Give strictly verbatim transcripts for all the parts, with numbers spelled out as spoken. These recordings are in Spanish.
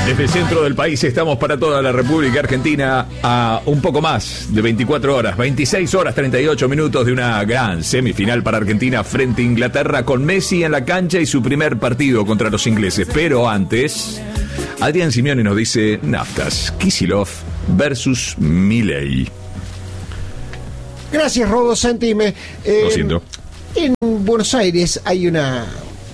Desde el centro del país estamos para toda la República Argentina a un poco más de veinticuatro horas, veintiséis horas treinta y ocho minutos de una gran semifinal para Argentina frente a Inglaterra, con Messi en la cancha y su primer partido contra los ingleses. Pero antes, Adrián Simeone nos dice naftas, Kicillof versus Milei. Gracias, Rodo Sentime. Eh, Lo siento. En Buenos Aires hay una,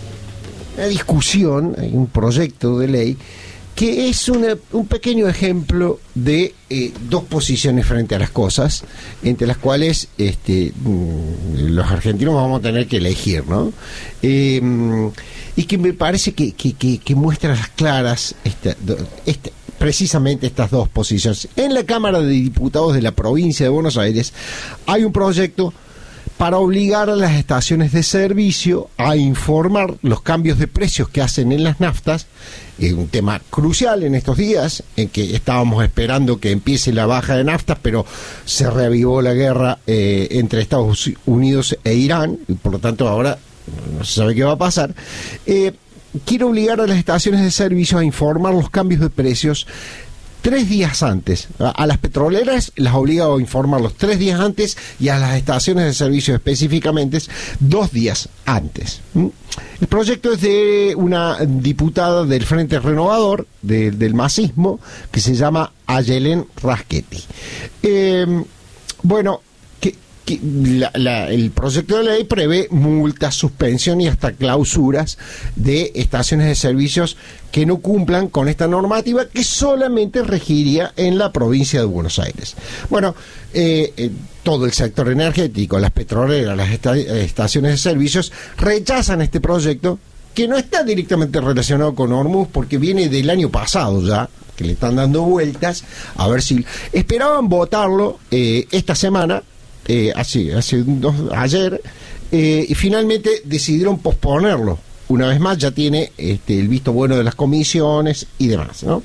una discusión, hay un proyecto de ley que es una, un pequeño ejemplo de eh, dos posiciones frente a las cosas, entre las cuales este, los argentinos vamos a tener que elegir, ¿no? Eh, y que me parece que, que, que, que muestra las claras esta, esta, precisamente estas dos posiciones. En la Cámara de Diputados de la provincia de Buenos Aires hay un proyecto para obligar a las estaciones de servicio a informar los cambios de precios que hacen en las naftas, eh, un tema crucial en estos días, en que estábamos esperando que empiece la baja de naftas, pero se reavivó la guerra eh, entre Estados Unidos e Irán, y por lo tanto ahora no se sabe qué va a pasar. Eh, quiere obligar a las estaciones de servicio a informar los cambios de precios tres días antes. A las petroleras las obliga a informarlos tres días antes y a las estaciones de servicio específicamente dos días antes. El proyecto es de una diputada del Frente Renovador, de, del masismo, que se llama Ayelen Raschetti. Eh, bueno, que, que la, la, el proyecto de ley prevé multas, suspensión y hasta clausuras de estaciones de servicios que no cumplan con esta normativa, que solamente regiría en la provincia de Buenos Aires. Bueno, eh, eh, todo el sector energético, las petroleras, las esta- estaciones de servicios rechazan este proyecto, que no está directamente relacionado con Hormuz, porque viene del año pasado ya, que le están dando vueltas, a ver si esperaban votarlo eh, esta semana, eh, hace, hace dos, ayer, eh, y finalmente decidieron posponerlo. Una vez más ya tiene este, el visto bueno de las comisiones y demás, ¿no?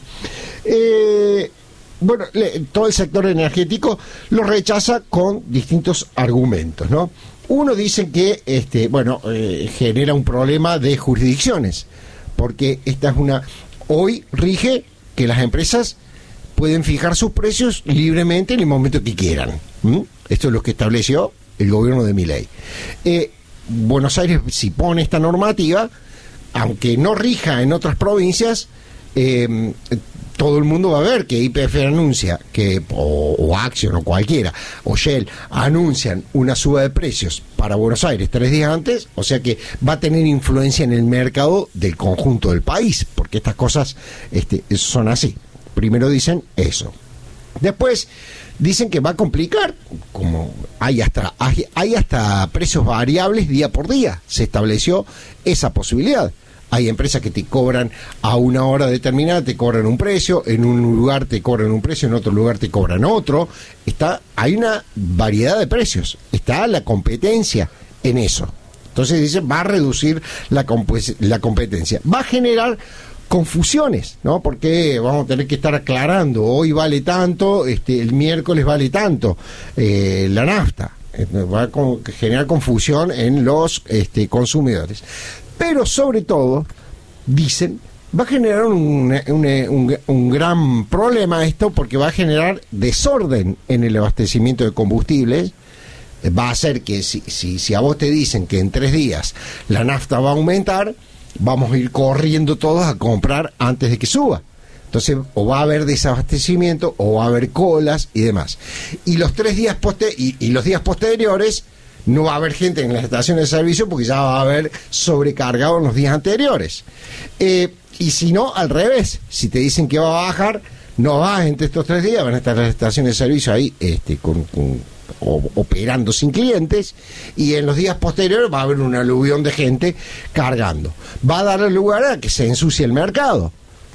Eh, bueno, le, todo el sector energético lo rechaza con distintos argumentos, ¿no? Uno dice que, este, bueno, eh, genera un problema de jurisdicciones, porque esta es una... Hoy rige que las empresas pueden fijar sus precios libremente en el momento que quieran. ¿Mm? Esto es lo que estableció el gobierno de Milei. Eh, Buenos Aires, si pone esta normativa, aunque no rija en otras provincias, eh, todo el mundo va a ver que Y P F anuncia que, o, o Action o cualquiera, o Shell anuncian una suba de precios para Buenos Aires tres días antes, o sea que va a tener influencia en el mercado del conjunto del país, porque estas cosas este, son así. Primero dicen eso. Después dicen que va a complicar, como hay hasta hay, hay hasta precios variables día por día. Se estableció esa posibilidad. Hay empresas que te cobran a una hora determinada, te cobran un precio, en un lugar te cobran un precio, en otro lugar te cobran otro. Está, hay una variedad de precios. Está la competencia en eso. Entonces dicen, va a reducir la, comp- la competencia. Va a generar confusiones, ¿no? Porque vamos a tener que estar aclarando, hoy vale tanto, este, el miércoles vale tanto, eh, la nafta, eh, va a con, generar confusión en los este, consumidores. Pero sobre todo, dicen, va a generar un, un, un, un gran problema esto, porque va a generar desorden en el abastecimiento de combustibles. Va a hacer que si, si, si a vos te dicen que en tres días la nafta va a aumentar, vamos a ir corriendo todos a comprar antes de que suba. Entonces, o va a haber desabastecimiento, o va a haber colas y demás. Y los tres días poste- y, y los días posteriores no va a haber gente en las estaciones de servicio, porque ya va a haber sobrecargado en los días anteriores. Eh, y si no, al revés, si te dicen que va a bajar, no va entre estos tres días, van a estar las estaciones de servicio ahí este, con, con O, operando sin clientes, y en los días posteriores va a haber un aluvión de gente cargando. Va a dar lugar a que se ensucie el mercado,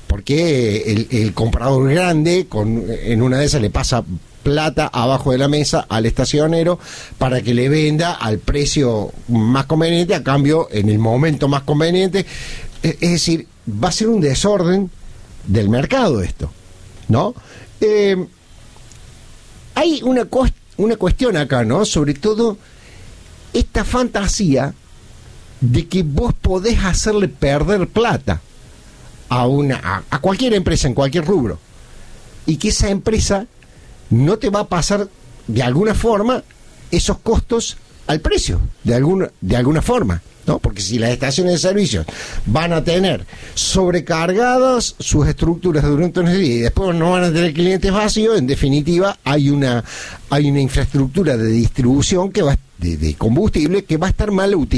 porque el, el comprador grande, con, en una de esas le pasa plata abajo de la mesa al estacionero para que le venda al precio más conveniente, a cambio en el momento más conveniente. Es decir, va a ser un desorden del mercado esto, ¿no? Eh, hay una cosa Una cuestión acá, ¿no? Sobre todo esta fantasía de que vos podés hacerle perder plata a una a, a cualquier empresa en cualquier rubro, y que esa empresa no te va a pasar de alguna forma esos costos al precio, de alguna, de alguna forma, ¿no? Porque si las estaciones de servicios van a tener sobrecargadas sus estructuras durante unos días y después no van a tener clientes vacíos, en definitiva hay una hay una infraestructura de distribución que va de, de combustible que va a estar mal utilizada.